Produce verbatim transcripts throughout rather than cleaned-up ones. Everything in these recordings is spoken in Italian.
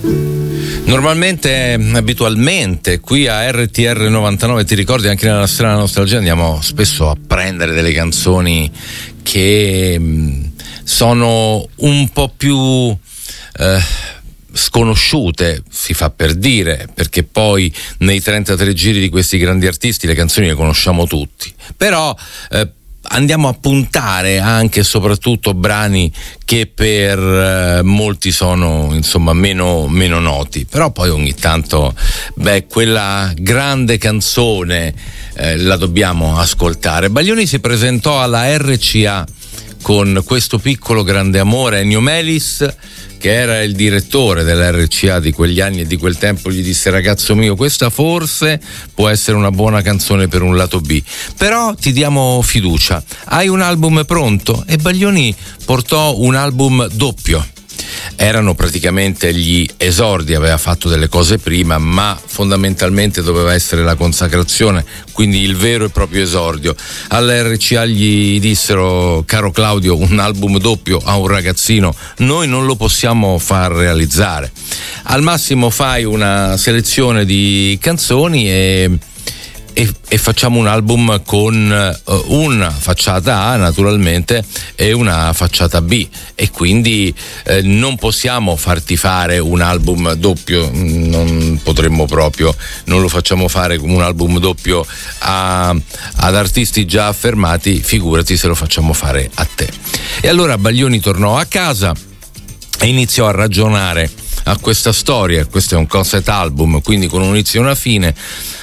Normalmente, abitualmente, qui a R T R novantanove, ti ricordi, anche nella strana nostalgia andiamo spesso a prendere delle canzoni che mh, sono un po' più eh, sconosciute, si fa per dire, perché poi nei trentatré giri di questi grandi artisti le canzoni le conosciamo tutti, però eh, andiamo a puntare anche e soprattutto brani che per eh, molti sono insomma meno, meno noti, però poi ogni tanto beh, quella grande canzone eh, la dobbiamo ascoltare. Baglioni si presentò alla R C A con Questo piccolo grande amore. Ennio Melis, che era il direttore dell'R C A di quegli anni e di quel tempo, gli disse: ragazzo mio, questa forse può essere una buona canzone per un lato B, però ti diamo fiducia, hai un album pronto? E Baglioni portò un album doppio. Erano praticamente gli esordi, aveva fatto delle cose prima, ma fondamentalmente doveva essere la consacrazione, quindi il vero e proprio esordio. All'R C A gli dissero: caro Claudio, un album doppio a un ragazzino noi non lo possiamo far realizzare, al massimo fai una selezione di canzoni e E, e facciamo un album con uh, una facciata A naturalmente e una facciata B, e quindi eh, non possiamo farti fare un album doppio, non potremmo proprio, non lo facciamo fare come un album doppio a, ad artisti già affermati, figurati se lo facciamo fare a te. E allora Baglioni tornò a casa e iniziò a ragionare a questa storia. Questo è un concept album, quindi con un inizio e una fine,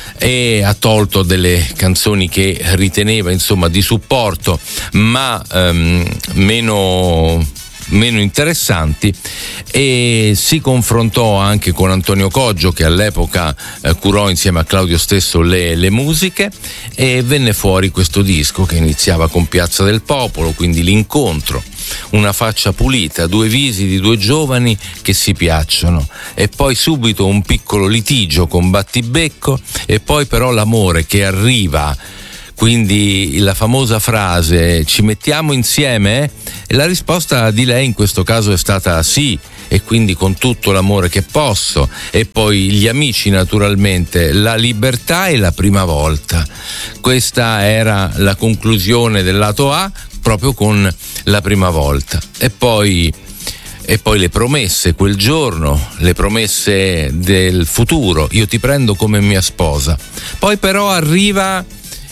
e ha tolto delle canzoni che riteneva insomma di supporto ma um, meno meno interessanti, e si confrontò anche con Antonio Coggio, che all'epoca eh, curò insieme a Claudio stesso le, le musiche, e venne fuori questo disco che iniziava con Piazza del Popolo, quindi l'incontro, una faccia pulita, due visi di due giovani che si piacciono, e poi subito un piccolo litigio con battibecco, e poi però l'amore che arriva. Quindi la famosa frase: ci mettiamo insieme? E la risposta di lei in questo caso è stata sì, e quindi con tutto l'amore che posso. E poi gli amici naturalmente, la libertà e la prima volta. Questa era la conclusione del lato A, proprio con la prima volta. E poi E poi le promesse, quel giorno, le promesse del futuro: io ti prendo come mia sposa. Poi però arriva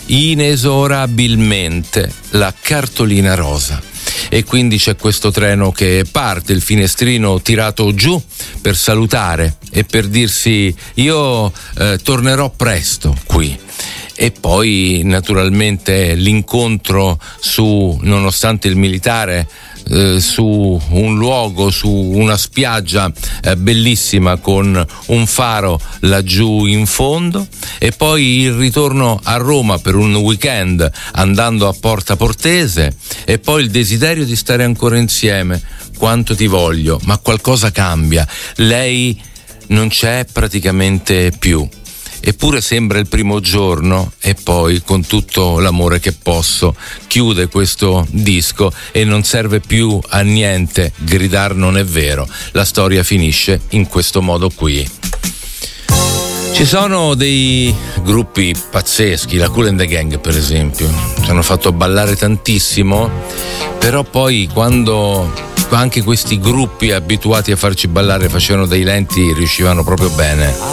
inesorabilmente la cartolina rosa, e quindi c'è questo treno che parte, il finestrino tirato giù per salutare e per dirsi: io eh, tornerò presto qui. E poi naturalmente l'incontro su, nonostante il militare, eh, su un luogo, su una spiaggia eh, bellissima con un faro laggiù in fondo, e poi il ritorno a Roma per un weekend andando a Porta Portese, e poi il desiderio di stare ancora insieme. Quanto ti voglio, ma qualcosa cambia, lei non c'è praticamente più. Eppure sembra il primo giorno, e poi con tutto l'amore che posso chiude questo disco, e non serve più a niente gridar non è vero, la storia finisce in questo modo qui. Ci sono dei gruppi pazzeschi, la Kool and the Gang per esempio, ci hanno fatto ballare tantissimo, però poi quando anche questi gruppi abituati a farci ballare facevano dei lenti riuscivano proprio bene.